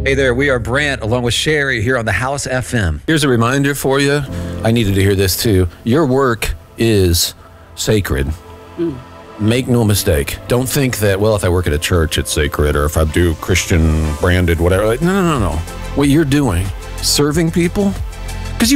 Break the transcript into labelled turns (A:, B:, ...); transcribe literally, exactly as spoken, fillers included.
A: Hey there, we are Brant along with Sherry here on the House F M.
B: Here's a reminder for you. I needed to hear this too. Your work is sacred. Mm. Make no mistake. Don't think that, well, if I work at a church, it's sacred, or if I do Christian branded, whatever. No, no, no, no. What you're doing, serving people,